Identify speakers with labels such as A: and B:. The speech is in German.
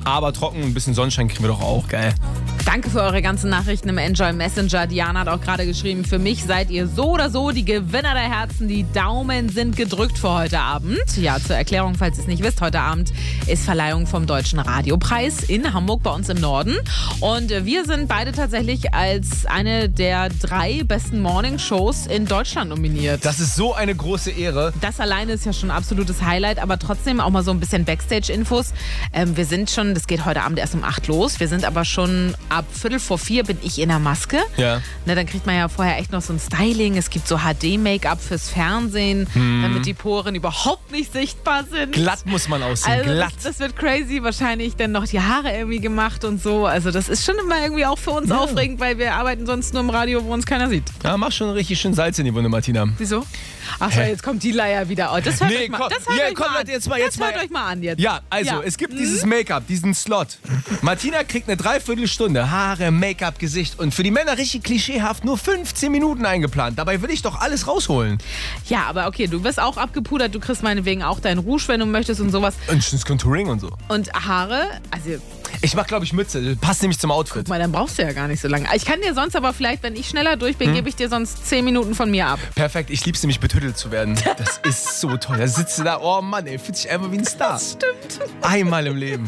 A: aber trocken, ein bisschen Sonnenschein kriegen wir doch auch, geil.
B: Danke für eure ganzen Nachrichten im Enjoy Messenger. Diana hat auch gerade geschrieben, für mich seid ihr so oder so die Gewinner der Herzen. Die Daumen sind gedrückt für heute Abend. Ja, zur Erklärung, falls ihr es nicht wisst, heute Abend ist Verleihung vom Deutschen Radiopreis in Hamburg bei uns im Norden. Und wir sind beide tatsächlich als eine der 3 besten Morning-Shows in Deutschland nominiert.
A: Das ist so eine große Ehre.
B: Das alleine ist ja schon ein absolutes Highlight, aber trotzdem auch mal so ein bisschen Backstage-Infos. Wir sind schon, das geht heute Abend erst um 8 los, wir sind aber schon ab 3:45 bin ich in der Maske.
A: Ja.
B: Ne, dann kriegt man ja vorher echt noch so ein Styling, es gibt so HD-Make-up fürs Fernsehen, damit die Poren überhaupt nicht sichtbar sind.
A: Glatt muss man aussehen,
B: Also
A: glatt.
B: das wird crazy, wahrscheinlich dann noch die Haare irgendwie gemacht und so. Also das ist schon immer irgendwie auch für uns aufregend, weil wir arbeiten sonst nur im Radio, wo uns keiner sieht.
A: Ja, mach schon richtig schön Salz in die Wunde, Martina.
B: Wieso? Achso, jetzt kommt die Leier wieder. Oh, das hört euch mal, das hört euch mal an.
A: Jetzt
B: hört euch mal an jetzt.
A: Ja, also es gibt dieses Make-up, diesen Slot. Martina kriegt eine Dreiviertelstunde, Haare, Make-up, Gesicht und für die Männer richtig klischeehaft nur 15 Minuten eingeplant. Dabei will ich doch alles rausholen.
B: Ja, aber okay, du wirst auch abgepudert, du kriegst meinetwegen auch deinen Rouge, wenn du möchtest und sowas.
A: Und schönes Contouring und so.
B: Und Haare, also
A: Ich mach, glaube ich, Mütze. Passt nämlich zum Outfit.
B: guck mal, dann brauchst du ja gar nicht so lange. Ich kann dir sonst aber vielleicht, wenn ich schneller durch bin, gebe ich dir sonst 10 Minuten von mir ab.
A: Perfekt, ich lieb's nämlich, betüttelt zu werden. Das ist so toll. Da sitzt du da, oh Mann, ey, fühlt sich einfach wie ein Star.
B: Stimmt.
A: Einmal im Leben.